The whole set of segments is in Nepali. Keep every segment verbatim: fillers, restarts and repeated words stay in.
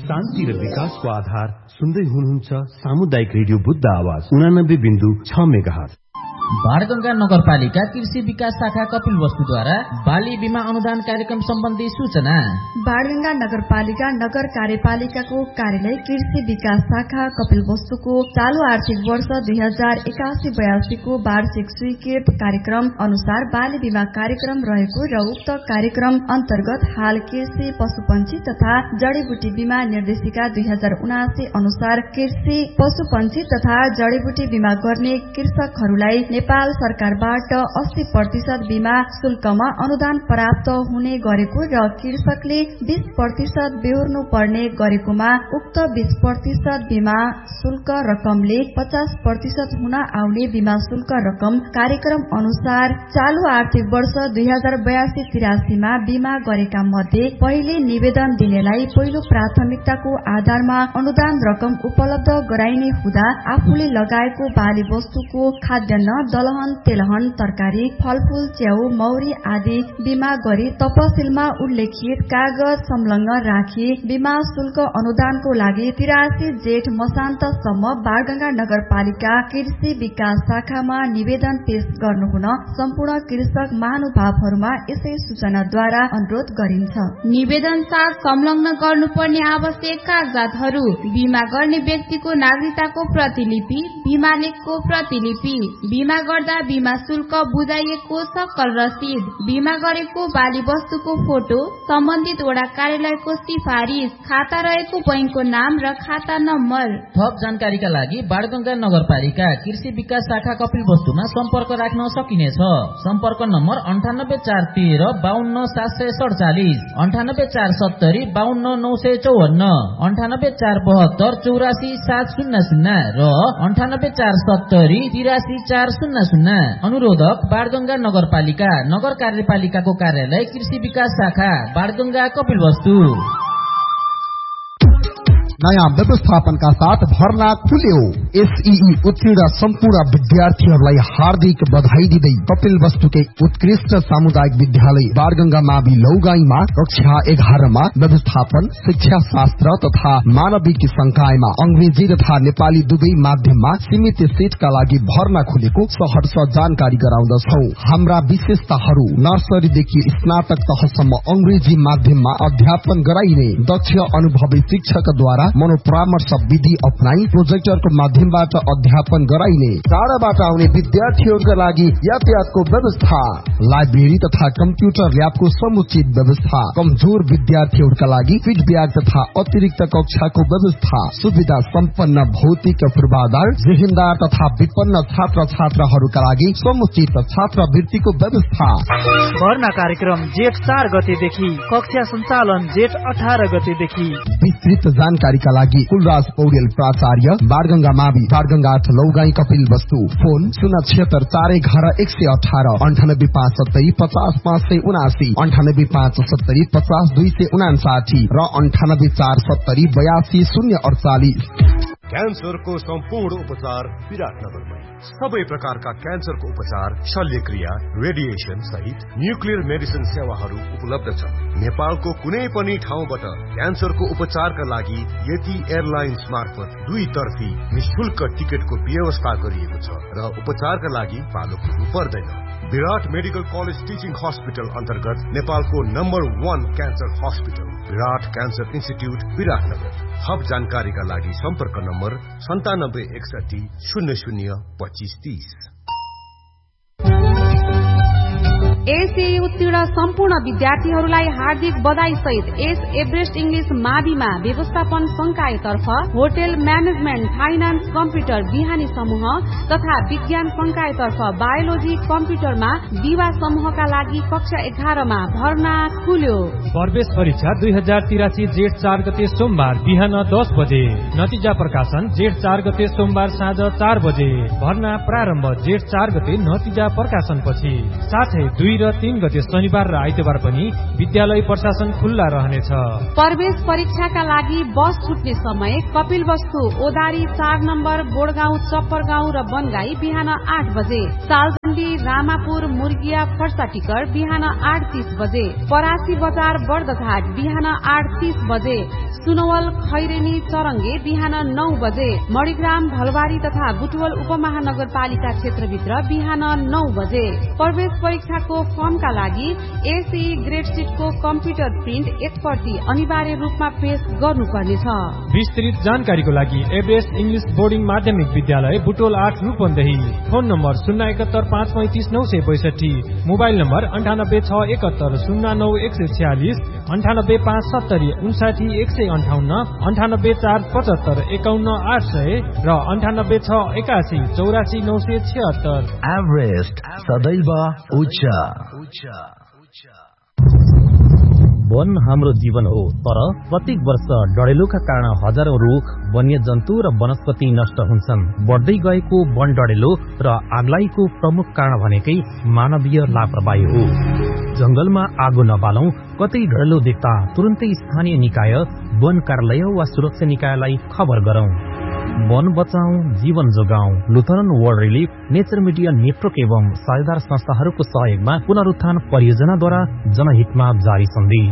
शान्ति र विकासको आधार सुन्दै हुनुहुन्छ सामुदायिक रेडियो बुद्ध आवाज उनानब्बे बिन्दु छ मेगाहर्ज। बाणगंगा नगरपालिका कृषि विकास शाखा कपिलवस्तुद्वारा बाली बीमा अनुदान कार्यक्रम सम्बन्धी सूचना। बाणगंगा नगरपालिका नगर कार्यपालिकाको कार्यालय कृषि विकास शाखा कपिलवस्तुको चालू आर्थिक वर्ष दुई हजार एकासी बयासीको वार्षिक स्वीकृत कार्यक्रम अनुसार बाली बीमा कार्यक्रम रहेको र उक्त कार्यक्रम अन्तर्गत हाल कृषि पशुपन्छी तथा जडीबुटी बीमा निर्देशिका दुई हजार उनासी अनुसार कृषि पशुपन्छी तथा जडीबुटी बीमा गर्ने कृषकहरूलाई नेपाल सरकारबाट अस्सी प्रतिशत बीमा शुल्कमा अनुदान प्राप्त हुने गरेको र कृषकले बीस प्रतिशत बेहोर्नु पर्ने गरेकोमा उक्त बीस प्रतिशत बीमा शुल्क रकमले पचास प्रतिशत हुन आउने बीमा शुल्क रकम कार्यक्रम अनुसार चालू आर्थिक वर्ष दुई हजार बयासी तिरासीमा बीमा गरेका मध्ये पहिले निवेदन दिनेलाई पहिलो प्राथमिकताको आधारमा अनुदान रकम उपलब्ध गराइने हुँदा आफूले लगाएको बाली वस्तुको खाद्यान्न दलहन तेलहन तरकारी फलफूल च्याउ मौरी आदि बीमा गरी तपसिलमा उल्लेखित कागज संलग्न राखी बीमा शुल्क अनुदानको लागि तिरासी जेठ मसान्तसम्म बाणगंगा नगरपालिका कृषि विकास शाखामा निवेदन पेश गर्नुहुन सम्पूर्ण कृषक महानुभावहरूमा यसै सूचनाद्वारा अनुरोध गरिन्छ। निवेदन साथ संलग्न गर्नुपर्ने आवश्यक कागजातहरू बीमा गर्ने व्यक्तिको नागरिकताको प्रतिलिपि, बीमा लेखको प्रतिलिपि, बीमा गर्दा बीमा शुल्क बुझाइएको सकल रसिद, बीमा गरेको बाली वस्तुको फोटो, सम्बन्धित वडा कार्यालयको सिफारिस, खाता रहेको बैंकको नाम र खाता नम्बर। थप जानकारीका लागि बाणगंगा नगरपालिका कृषि विकास शाखा कपिलवस्तुमा सम्पर्क राख्न सकिनेछ। सम्पर्क नम्बर अन्ठानब्बे चार तेह्र बाहन्न सात सय सडचालिस, अन्ठानब्बे चार सत्तरी बाहन्न नौ सय चौवन्न, अन्ठानब्बे चार बहत्तर चौरासी सात शून्य शून्य र अन्ठानब्बे चार सत्तरी तिरासी चार शून्य शून्य। अनुरोधक बाणगंगा नगरपालिका नगर कार्यपालिकाको कार्यालय कृषि विकास शाखा बाणगंगा कपिलवस्तु। नयाँ व्यवस्थापनका साथ भर्ना खुल्यो। एसईई उत्तीर्ण सम्पूर्ण विद्यार्थीहरूलाई हार्दिक बधाई दिँदै कपिलवस्तुकै उत्कृष्ट सामुदायिक विद्यालय बाणगंगा मावि लौगाईमा कक्षा एघारमा व्यवस्थापन शिक्षा शास्त्र तथा मानविक संकायमा अंग्रेजी तथा नेपाली दुवै माध्यममा सीमित सीटका लागि भर्ना खुलेको सहर्ष जानकारी गराउँदछौ। हाम्रा विशेषताहरू नर्सरीदेखि स्नातक तहसम्म अंग्रेजी माध्यममा अध्यापन गराइने दक्ष अनुभवी शिक्षकद्वारा मनोपरामर्श विधि अपनाई प्रोजेक्टरको माध्यमबाट अध्यापन गराइने, टाढाबाट आउने विद्यार्थीहरूका लागि यातायातको व्यवस्था, लाइब्रेरी तथा कम्प्युटर ल्याबको समुचित व्यवस्था, कमजोर विद्यार्थीहरूका लागि फीडब्याक तथा अतिरिक्त कक्षाको व्यवस्था, सुविधा सम्पन्न भौतिक पूर्वाधार, जिहिनदार तथा विपन्न छात्र छात्राहरूका लागि समुचित छात्रवृत्तिको व्यवस्था। भर्ना कार्यक्रम जेठ चार गतेदेखि, कक्षा सञ्चालन जेठ अठार गतेदेखि। विस्तृत जानकारी का लागि कुलराज पौडेल प्राचार्य बाणगंगा मावि बाणगंगा आठ लौगाई कपिलवस्तु। फोन शून्य छिहत्तर चार एघार एक सय अठार, अन्ठानब्बे पाँच सत्तरी पचास पाँच सय उनासी, अन्ठानब्बे पाँच सत्तरी पचास दुई सय उनासाठी र अन्ठानब्बे चार सत्तरी बयासी शून्य अडचालिस। क्यान्सरको सम्पूर्ण उपचार विराटनगरमै। सबै प्रकारका क्यान्सरको उपचार, शल्यक्रिया, रेडिएसन सहित न्युक्लियर मेडिसिन सेवाहरू उपलब्ध छन्। नेपालको कुनै पनि ठाउँबाट क्यान्सरको उपचारका लागि यति एयरलाइन्स मार्फत दुई तर्फी निशुल्क टिकटको व्यवस्था गरिएको छ र उपचारका लागि पालो पुग्नु पर्दैन। विराट मेडिकल कलेज टिचिङ हस्पिटल अन्तर्गत नेपालको नम्बर वान क्यान्सर हस्पिटल विराट क्यान्सर इन्स्टिट्युट विराटनगर। थप जानकारीका लागि सम्पर्क नम्बर सन्तानब्बे एकसठी शून्य शून्य पच्चिस तीस। एसएई उत्तीर्ण सम्पूर्ण विद्यार्थीहरूलाई हार्दिक बधाई सहित एस एभरेस्ट इंग्लिश माविमा व्यवस्थापन संकायतर्फ होटल म्यानेजमेन्ट, फाइनान्स, कम्प्युटर बिहानी समूह तथा विज्ञान संकायतर्फ बायोलोजी कम्प्युटरमा दिवा समूहका लागि कक्षा एघारमा भर्ना खुल्यो। प्रवेश परीक्षा दुई हजार तिरासी जेठ चार गते सोमबार बिहान दस बजे, नतिजा प्रकाशन जेठ चार गते सोमबार साँझ चार बजे, भर्ना प्रारम्भ जेठ चार गते नतिजा प्रकाशन पछि। साथै दुई र तीन गते शनिबार र आइतबार पनि विद्यालय प्रशासन खुल्ला रहनेछ। प्रवेश परीक्षाका लागि बस छुट्ने समय कपिलवस्तु ओदारी चार नम्बर बोर्डगाउँ, चप्परगाउँ र बनगाई बिहान आठ बजे, सालजण्डी रामापुर मुर्गिया फर्सा टिकर बिहान आठ तीस बजे, परासी बजार बर्दघाट बिहान आठ तीस बजे, सुनवल खैरेनी चरङ्गे बिहान नौ बजे, मणिग्राम भलबारी तथा बुटवल उपमहानगरपालिका क्षेत्रभित्र बिहान नौ बजे। प्रवेश परीक्षाको फर्मका लागि एसई ग्रेड सिटको कम्प्युटर प्रिन्ट एकप्रति अनिवार्य रूपमा पेश गर्नुपर्नेछ। विस्तृत जानकारीको लागि एभरेस्ट इङ्ग्लिश बोर्डिङ माध्यमिक विद्यालय बुटोल आठ रूपन्देही। फोन नम्बर शून्य एकहत्तर पाँच पैँतिस नौ सय पैसठी, मोबाइल नम्बर अन्ठानब्बे छ एकहत्तर शून्य नौ एक सय छ्यालिस, अन्ठानब्बे पाँच सत्तरी उन्साठी एक सय अन्ठाउन्न, अन्ठानब्बे चार पचहत्तर एकाउन्न आठ सय र अन्ठानब्बे छ एकासी चौरासी नौ सय छिहत्तर। एभरेस्ट सदैव उच्च। वन हाम्रो जीवन हो, तर प्रत्येक वर्ष डढेलोका कारण हजारौं रुख, वन्यजन्तु र वनस्पति नष्ट हुन्छन्। बढ्दै गएको वन डढेलो र आगलाईको प्रमुख कारण भनेकै मानवीय लापरवाही हो। जंगलमा आगो नबालौं, कतै डढेलो देख्दा तुरन्तै स्थानीय निकाय, वन कार्यालय वा सुरक्षा निकायलाई खबर गरौं। वन बचाऊ, जीवन जोगाऊ। Lutheran world relief, nature media network एवं साझेदार संस्थाहरूको सहयोगमा पुनरुत्थान परियोजनाद्वारा जनहितमा जारी सन्देश।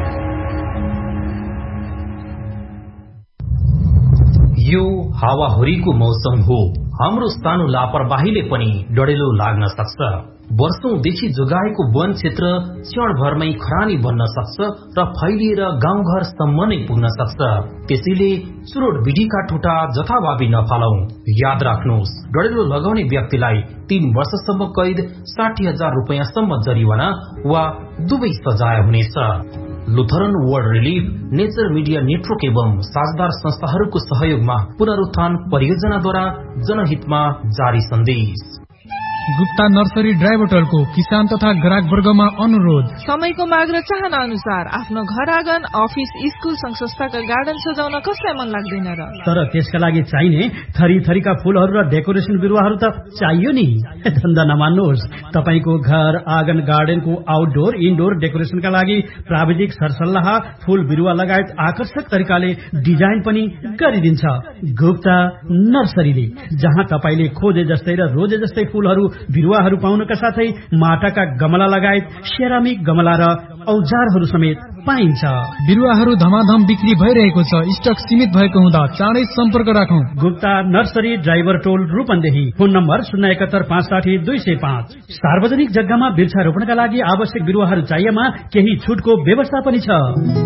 यो हावाहुरीको मौसम हो। हाम्रो सानो लापरवाहीले पनि डढेलो लाग्न सक्छ। वर्षौंदेखि जोगाएको वन क्षेत्र क्षणभरमै खरानी बन्न सक्छ र फैलिएर गाउँघरसम्म नै पुग्न सक्छ। त्यसैले चुरोट विधिका ठुटा जथाभावी नफालौं। याद राख्नुहोस्, डढेलो लगाउने व्यक्तिलाई तीन वर्षसम्म कैद, साठी हजार रुपियाँसम्म जरिवाना वा दुवै सजाय हुनेछ। Lutheran world relief, nature media network एवं साझेदार संस्थाहरूको सहयोगमा पुनरुत्थान परियोजनाद्वारा जनहितमा जारी सन्देश। गुप्ता नर्सरी ड्राइभरको किसान तथा ग्राहक वर्गमा अनुरोध। समयको माग र चाहना अनुसार आफ्नो घर आँगन, अफिस, स्कुल, संस्थाका गार्डन सजाउन कसलाई मन लाग्दैन र? तर त्यसका लागि चाहिने थरी थरीका फूलहरू र डेकोरेसन बिरुवाहरू त चाहियो नि। धन्दा नमान्नुहोस्, तपाईको घर आँगन, गार्डनको आउटडोर इनडोर डेकोरेसनका लागि प्राविधिक सरसल्लाह, फूल बिरुवा लगायत आकर्षक तरिकाले डिजाइन पनि गरिदिन्छ गुप्ता नर्सरीले, जहाँ तपाईले खोजे जस्तै र रोजे जस्तै फूलहरू बिरुवाहरू पाउनका साथै माटाका गमला लगायत सेरामिक गमला र औजारहरू समेत पाइन्छ। बिरुवाहरू धमाधम बिक्री भइरहेको छ। स्टक सीमित भएको हुँदा चाँडै सम्पर्क राखौं। गुप्ता नर्सरी, ड्राइभर टोल, रूपन्देही। फोन नम्बर शून्य एकहत्तर पाँच साठी दुई सय पाँच। सार्वजनिक जग्गामा वृक्षारोपणका लागि आवश्यक बिरुवाहरू चाहिएमा केही छुटको व्यवस्था पनि छ।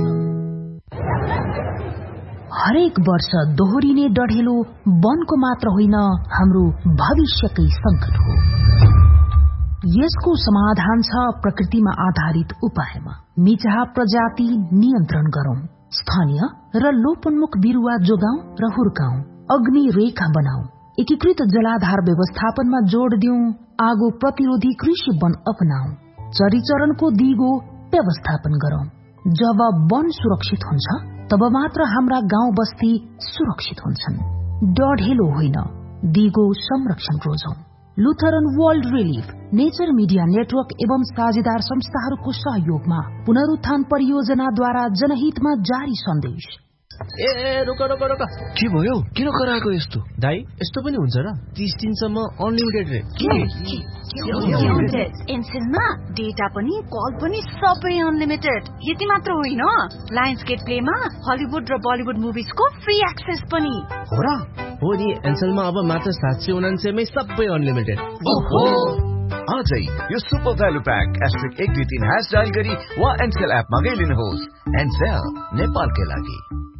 हरेक वर्ष दोहोरिने डढेलो वनको मात्र होइन, हाम्रो भविष्यकै संकट हो। यसको समाधान छ प्रकृतिमा आधारित उपायमा। मिचाहा प्रजाति नियन्त्रण गरौं, स्थानीय र लोपोन्मुख बिरुवा जोगाउँ र हुर्काउँ, अग्नि रेखा बनाऊ, एकीकृत जलाधार व्यवस्थापनमा जोड़ दिउँ, आगो प्रतिरोधी कृषि वन अपनाऊ, चरीचरणको दिगो व्यवस्थापन गरौं। जब वन सुरक्षित हुन्छ तब मात्र हाम्रा गाउँ बस्ती सुरक्षित हुन्छन्। डढेलो होइन, दिगो संरक्षण रोजौं। Lutheran world relief, nature media network एवं साझेदार संस्थाहरूको सहयोगमा पुनरुत्थान परियोजनाद्वारा जनहितमा जारी सन्देश। ए रोक रोक रोक, के भयो? किन कराएको यस्तो? दाइ, यस्तो पनि हुन्छ र? तीस दिनसम्म अनलिमिटेड रे। एनसेलमा डेटा पनि कल पनि सबै अनलिमिटेड। यति मात्र होइन, लायन्स गेट प्लेमा हलिउड र बलिउड मुभिजको फ्री एक्सेस पनि हो र? हो नि, एनसेलमा अब मात्र सात सय उनान्सयमै सबै अनलिमिटेड। ओहो, आजै यो सुपर भ्यालु प्याक एस्ट्रिक एक दुई तीन ह्यास डायल गरी वा एनसेल एप मा गइलिनुहोस्। एनसेल नेपालकै लागि।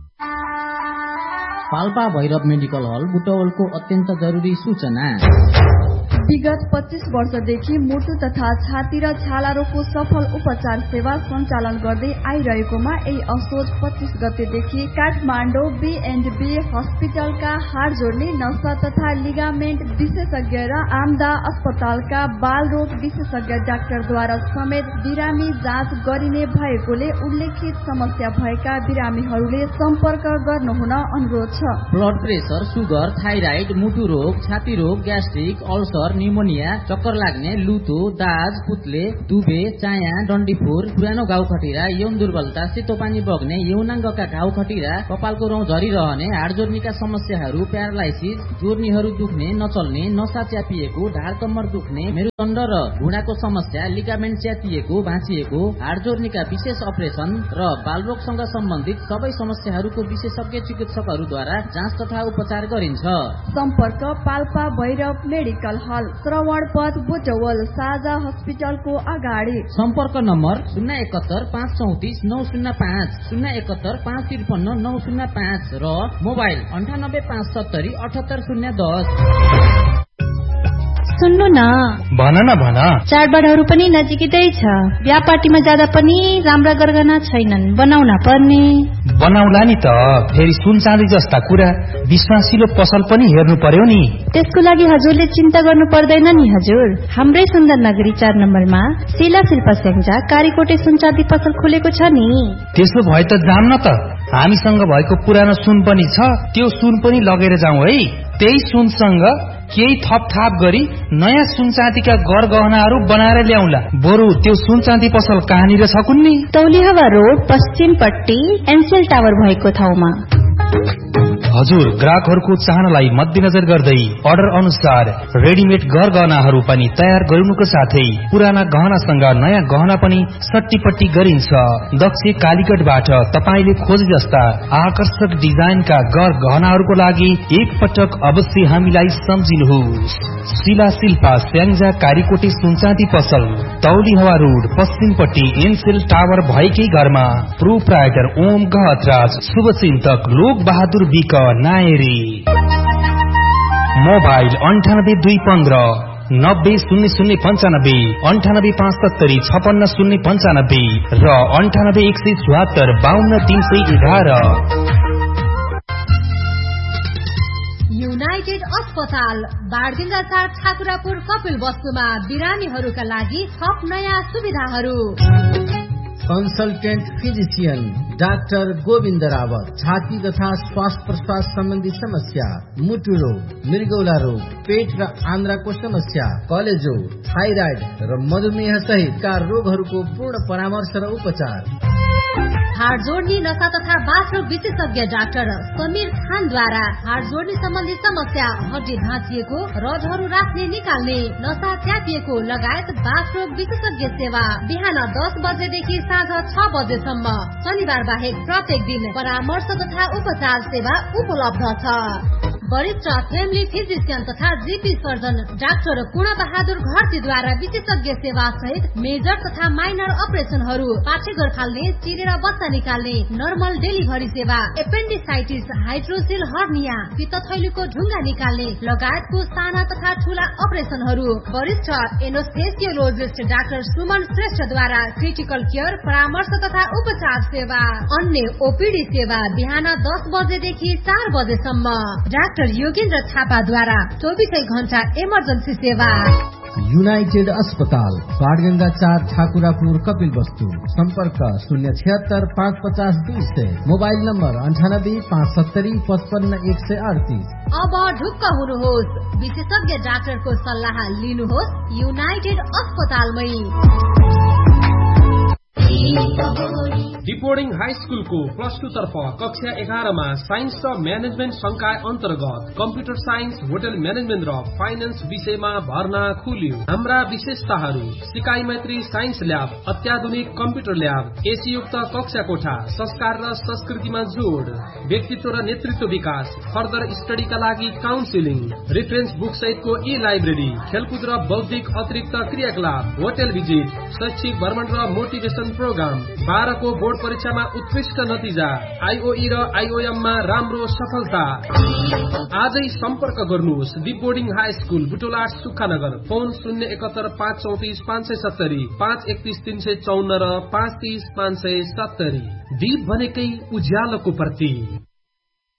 पाल्पा भैरव मेडिकल हल बुटवलको अत्यन्त जरुरी सूचना। विगत पच्चीस वर्षदेखि मुटु तथा छाती र छाला रोगको सफल उपचार सेवा सञ्चालन गर्दै आइरहेकोमा यही असोज पच्चीस गतेदेखि काठमाडौँ बी एन्ड बी हस्पिटलका हाड जोड्ने नसा तथा लिगामेन्ट विशेषज्ञ र आमदा अस्पतालका बाल रोग विशेषज्ञ डाक्टरद्वारा समेत बिरामी जाँच गरिने भएकोले उल्लेखित समस्या भएका बिरामीहरूले सम्पर्क गर्नुहुन अनुरोध छ। ब्लड प्रेसर, सुगर, थाइराइड, मुटु रोग, छाती रोग, ग्यास्ट्रिक, अल्सर, निमोनिया, चक्कर लाग्ने, लुतो, दाज, पुतले, दुबे, चाया, डन्डीफोर, पुरानो घाउ खटिरा, यौन दुर्बलता, सेतो पानी बग्ने, यौनाङ्गका घाउ खटिरा, कपालको रौँ झरिरहने, हाड जोर्नीका समस्याहरू, प्यारालाइसिस, जोर्नीहरू दुख्ने, नचल्ने, नसा च्यापिएको, ढाड कम्मर दुख्ने, मेरुदण्ड र घुँडाको समस्या, लिगामेन्ट च्यातिएको, भाँचिएको, हाड जोर्नीका विशेष अपरेसन र बालरोगसँग सम्बन्धित सबै समस्याहरूको विशेषज्ञ चिकित्सकहरूद्वारा जाँच तथा उपचार गरिन्छ। सम्पर्क पाल्पा भैरव मेडिकल हल, श्रवण पथ, बुटवल, साझा हस्पिटलको अगाडि। सम्पर्क नम्बर शून्य एकहत्तर पाँच चौतिस नौ शून्य पाँच, शून्य एकहत्तर पाँच त्रिपन्न नौ शून्य पाँच र मोबाइल अन्ठानब्बे पाँच सत्तरी अठहत्तर शून्य दस। सुन्नु न, भन न भन। चाडबाडहरू पनि नजिकै छ, बिहा पार्टीमा जाँदा पनि राम्रा गरगहना छैनन्, बनाउन पर्ने। बनाउला नि त, फेरि सुन चाँदी जस्ता कुरा विश्वासिलो पसल पनि हेर्नु पर्यो नि। त्यसको लागि हजुरले चिन्ता गर्नु पर्दैन नि हजुर। हाम्रै सुन्दर नगरी चार नम्बरमा शिला शिल्पा स्याङ्जा कारीकोटे सुन चाँदी पसल खुलेको छ नि। त्यसो भए त जाम न त, हामीसँग भएको पुरानो सुन पनि छ, त्यो सुन पनि लगेर जाउँ है। त्यही सुनसँग केही थप थाप गरी नयाँ सुन चाँदीका गर गहनाहरू बनाएर ल्याउला। बरु त्यो सुन चाँदी पसल कहाँनिर छ कुन्नी? तौलिहवा रोड पश्चिमपट्टि एनसेल टावर भएको ठाउँमा। हजुर, ग्राहकहरूको चाहनालाई मध्यनजर गर्दै अर्डर अनुसार रेडिमेड गर गहनाहरू पनि तयार गरिनुको साथै पुराना गहनासँग नयाँ गहना पनि सट्टीपट्टी गरिन्छ। दक्ष कालीगढबाट तपाईँले खोजे जस्ता आकर्षक डिजाइनका गर गहनाहरूको लागि एक पटक अवश्य हामीलाई सम्झिनुहोस्। शिला शिल्पा स्याङ्जा कारीकोटे सुनचाँदी पसल, तौलिहवा रोड पश्चिमपट्टि एनसेल टावर भएकै घरमा। प्रोप्राइटर ओम गहतराज, शुभचिन्तक लोक बहादुर विक नायरी। मोबाइल अन्ठानब्बे दुई पन्ध्र नब्बे शून्य शून्य पञ्चानब्बे, अन्ठानब्बे पाँच सत्तरी छपन्न शून्य पञ्चानब्बे र अन्ठानब्बे एक सय चुहत्तर बाहन्न तीन सय एघार। युनाइटेड अस्पताल बाडगंगा चार ठाकुरापुर कपिल वस्तुमा बिरामीहरूका लागि थप नयाँ सुविधाहरू। Consultant physician doctor Govind Rawat, छाती तथा श्वास प्रश्वास सम्बन्धी समस्या, मुटु रोग, मृगौला रोग, पेट र आन्द्राको समस्या, कलेजो, थाइराइड र मधुमेह सहितका रोगहरूको पूर्ण परामर्श र उपचार। हाड जोड्ने नसा तथा बाथरोग विशेषज्ञ डाक्टर समीर खानद्वारा हाड जोड्ने सम्बन्धी समस्या, हड्डी भाँचिएको, रडहरू राख्ने निकाल्ने, नसा च्यापिएको लगायत बाथरोग विशेषज्ञ सेवा बिहान दस बजेदेखि साँझ छ बजेसम्म, शनिबार बाहेक प्रत्येक दिन परामर्श तथा उपचार सेवा उपलब्ध छ। वरिष्ठ फ्यामिली फिजिशियन तथा जीपी सर्जन डाक्टर पूर्ण बहादुर घरतीद्वारा विशेषज्ञ सेवा सहित मेजर तथा माइनर अपरेसनहरू, पाठेघर फाल्ने, चिरेर बच्चा निकाल्ने, नर्मल डेलिभरी सेवा, एपेन्डिसाइटिस, हाइड्रोसिल हर्निया, पित्तथैलीको ढुङ्गा निकाल्ने लगायतको साना तथा ठूला अपरेसनहरू। वरिष्ठ एनोस्थेसियोलोजिस्ट डाक्टर सुमन श्रेष्ठद्वारा क्रिटिकल केयर, परामर्श तथा उपचार सेवा। अन्य ओपीडी सेवा बिहान दस बजेदेखि चार बजेसम्म। डाक्टर योगेन्द्र थापाद्वारा चौबिसै घण्टा इमर्जेन्सी सेवा। युनाइटेड अस्पताल बाडगंगा चार ठाकुरापुर कपिल वस्तु, सम्पर्क शून्य छिहत्तर पाँच पचास दुई सय, मोबाइल नम्बर अन्ठानब्बे पाँच सत्तरी पचपन्न एक सय अडतिस। अब ढुक्क हुनुहोस्, विशेषज्ञ डाक्टरको सल्लाह लिनुहोस् युनाइटेड अस्पतालमै। डिपोर्डिङ हाई स्कुलको प्लस टू तर्फ कक्षा एघारमा साइन्स र म्यानेजमेन्ट संकाय अन्तर्गत कम्प्युटर साइन्स, होटल म्यानेजमेन्ट र फाइनान्स विषयमा भर्ना खुल्यो। हाम्रा विशेषताहरू: सिकाइ मैत्री साइन्स ल्याब, अत्याधुनिक कम्प्युटर ल्याब, एसीयुक्त कक्षा कोठा, संस्कार र संस्कृतिमा जोड, व्यक्तित्व र नेतृत्व विकास, फर्दर स्टडीका लागि काउन्सिलिङ, रेफरेन्स बुक सहितको ई लाइब्रेरी, खेलकुद र बौद्धिक अतिरिक्त क्रियाकलाप, होटल भिजिट, शैक्षिक भ्रमण र मोटिभेसन प्रोग्राम, बाह्रको बोर्ड परीक्षामा उत्कृष्ट नतिजा, आइओई र आइओएममा राम्रो सफलता। आजै सम्पर्क गर्नुहोस् दीप boarding high school, Butola सुक्खानगर, phone शून्य एकहत्तर पाँच चौतिस पाँच सय सत्तरी, पाँच एकतिस तीन सय चौन्न र पाँच तीस पाँच सय सत्तरी। दीप भनेकै उज्यालोको प्रतीक।